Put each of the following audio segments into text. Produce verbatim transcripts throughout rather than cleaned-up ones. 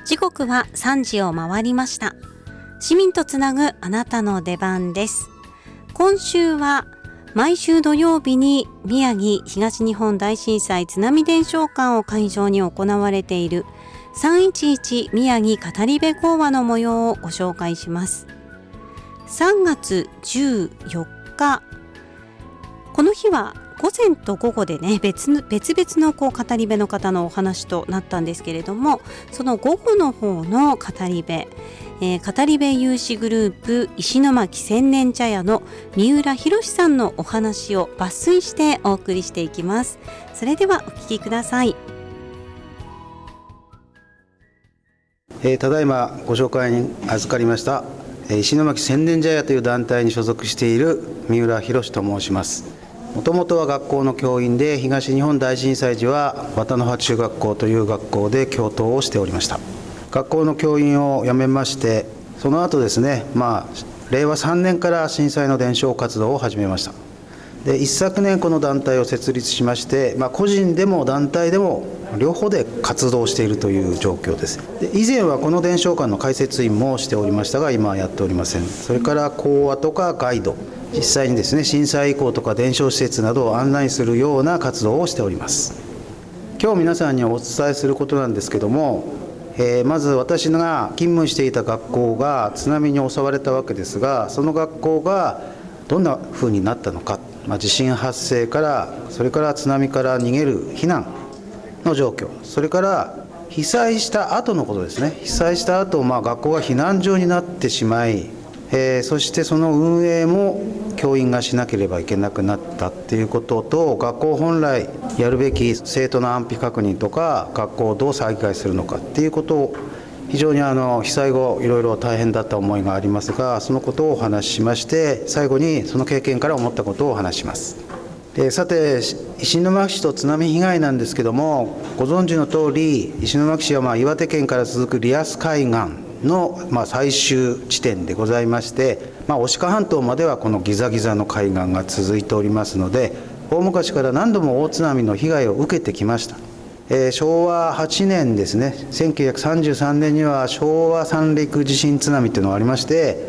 時刻はさんじを回りました。市民とつなぐあなたの出番です。今週は毎週土曜日に宮城東日本大震災津波伝承館を会場に行われているさんいちいち宮城語り部講話の模様をご紹介します。さんがつじゅうよっか、この日は午前と午後でね 別, 別々のこう語り部の方のお話となったんですけれども、その午後の方の語り部、えー、語り部有志グループ石巻千年茶屋の三浦博さんのお話を抜粋してお送りしていきます。それではお聞きください。 えー、ただいまご紹介に預かりました石巻千年茶屋という団体に所属している三浦博と申します。もともとは学校の教員で、東日本大震災時は渡野葉中学校という学校で教頭をしておりました。学校の教員を辞めまして、その後ですね、まあ、れいわさんねんから震災の伝承活動を始めました。で一昨年この団体を設立しまして、まあ、個人でも団体でも両方で活動しているという状況です。で以前はこの伝承館の開設員もしておりましたが、今はやっておりません。それから講話とかガイド、実際にですね、震災遺構とか伝承施設などを案内するような活動をしております。今日皆さんにお伝えすることなんですけども、えー、まず私が勤務していた学校が津波に襲われたわけですが、その学校がどんなふうになったのか、まあ、地震発生から、それから津波から逃げる避難の状況、それから被災した後のことですね。被災した後、まあ学校が避難所になってしまい、えー、そしてその運営も教員がしなければいけなくなったっていうことと、学校本来やるべき生徒の安否確認とか、学校をどう再開するのかっていうことを、非常にあの被災後いろいろ大変だった思いがありますが、そのことをお話ししまして、最後にその経験から思ったことをお話します。でさて、石巻市と津波被害なんですけども、ご存知の通り、石巻市はまあ岩手県から続くリアス海岸のまあ最終地点でございまして、まあ、牡鹿半島まではこのギザギザの海岸が続いておりますので、大昔から何度も大津波の被害を受けてきました。えー、しょうわはちねんですね、せんきゅうひゃくさんじゅうさんねんには昭和三陸地震津波というのがありまして、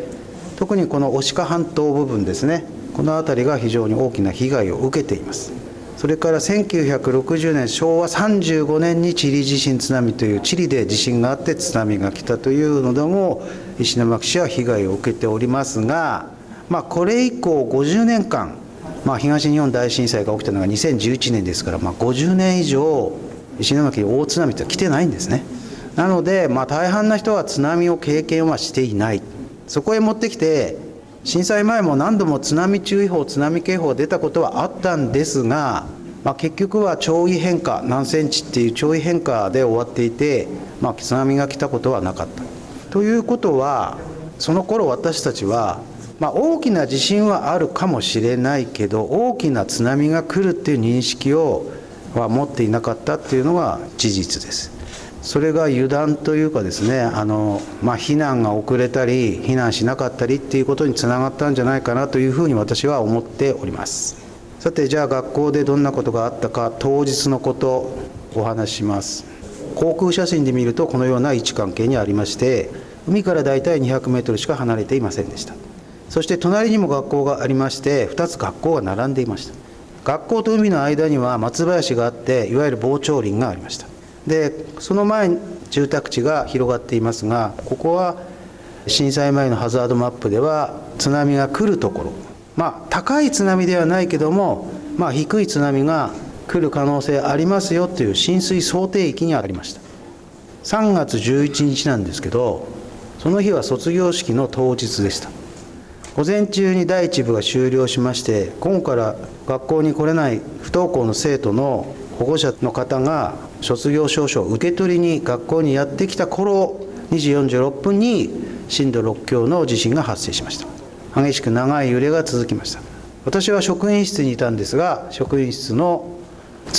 特にこの牡鹿半島部分ですね、この辺りが非常に大きな被害を受けています。それからせんきゅうひゃくろくじゅうねん、しょうわさんじゅうごねんにチリ地震津波という、チリで地震があって津波が来たというのでも石巻市は被害を受けておりますが、まあ、これ以降ごじゅうねんかん、まあ、東日本大震災が起きたのがにせんじゅういちねんですから、まあ、ごじゅうねん以上石巻に大津波って来てないんですね。なので、まあ、大半の人は津波を経験はしていない。そこへ持ってきて、震災前も何度も津波注意報、津波警報出たことはあったんですが、まあ、結局は潮位変化、何センチっていう潮位変化で終わっていて、まあ、津波が来たことはなかった。ということは、その頃私たちは、まあ、大きな地震はあるかもしれないけど、大きな津波が来るっていう認識をは持っていなかったっていうのが事実です。それが油断というかですね、あの、まあ、避難が遅れたり避難しなかったりっていうことにつながったんじゃないかなというふうに私は思っております。さて、じゃあ学校でどんなことがあったか、当日のことをお話しします。航空写真で見るとこのような位置関係にありまして、海からだいたいにひゃくメートルしか離れていませんでした。そして隣にも学校がありまして、ふたつ学校が並んでいました。学校と海の間には松林があって、いわゆる防潮林がありました。でその前に住宅地が広がっていますが、ここは震災前のハザードマップでは津波が来るところ、まあ高い津波ではないけども、まあ、低い津波が来る可能性ありますよという浸水想定域にありました。さんがつじゅういちにちなんですけど、その日は卒業式の当日でした。午前中に第一部が終了しまして、午後から学校に来れない不登校の生徒の保護者の方が卒業証書を受け取りに学校にやってきた頃、にじよんじゅうろっぷんに震度ろっきょうの地震が発生しました。激しく長い揺れが続きました。私は職員室にいたんですが、職員室の